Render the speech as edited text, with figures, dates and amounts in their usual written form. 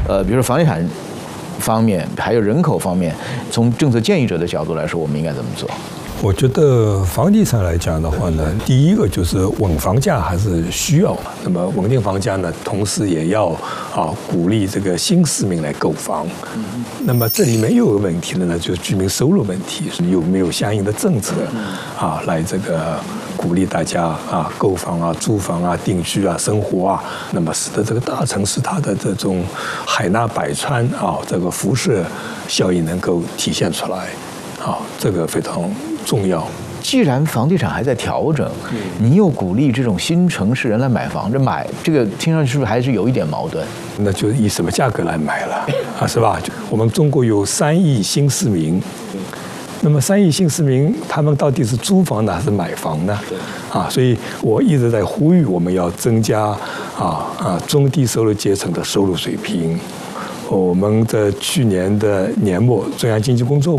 比如说房地产方面，还有人口方面，从政策建议者的角度来说，我们应该怎么做？ 我觉得房地产来讲的话呢，第一个就是稳房价还是需要。那么稳定房价呢，同时也要鼓励这个新市民来购房。那么这里面又有个问题呢，就是居民收入问题，有没有相应的政策来这个鼓励大家购房租房定居生活那么使得这个大城市它的这种海纳百川这个辐射效应能够体现出来这个非常重要。 既然房地产还在调整，你又鼓励这种新城市人来买房，这个听上去是不是还是有一点矛盾？ 那就以什么价格来买了是吧？我们中国有3亿新市民，那么3亿新市民，他们到底是租房呢还是买房呢？所以我一直在呼吁，我们要增加中低收入阶层的收入水平。我们在去年的年末，中央经济工作